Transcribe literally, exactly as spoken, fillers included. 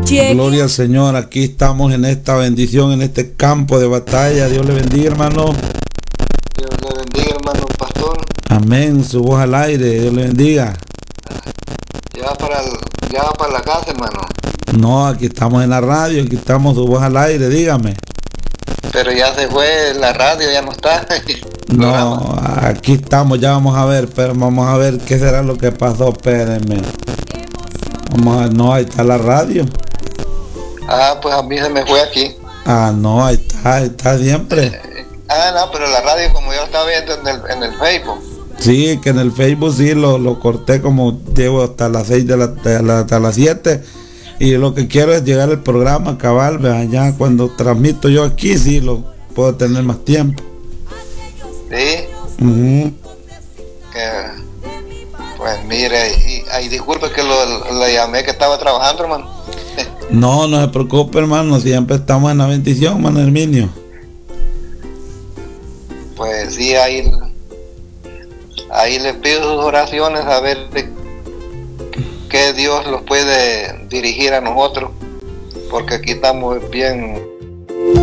Gloria al Señor, aquí estamos en esta bendición, en este campo de batalla. Dios le bendiga, hermano. Dios le bendiga, hermano pastor. Amén, su voz al aire, Dios le bendiga. Ya para, el, ya para la casa, hermano. No, aquí estamos en la radio, aquí estamos, su voz al aire, dígame. Pero ya se fue la radio, ya no está. No, aquí estamos, ya vamos a ver, pero vamos a ver qué será lo que pasó, espérenme. Vamos a, no, ahí está la radio. Ah, pues a mí se me fue aquí. Ah, no, ahí está, ahí está siempre. Eh, ah, no, pero la radio como yo estaba viendo en el, en el Facebook. Sí, que en el Facebook sí lo, lo corté como llevo hasta las seis de la, de la hasta las siete. Y lo que quiero es llegar al programa cabal, vean, ya cuando transmito yo aquí sí lo puedo tener más tiempo. Sí. Uh-huh. Que, pues mire, y, y disculpe que lo, le llamé que estaba trabajando, hermano. No, no se preocupe, hermano, siempre estamos en la bendición, hermano Herminio. Pues sí, ahí, ahí le pido sus oraciones a ver de que Dios los puede dirigir a nosotros, porque aquí estamos bien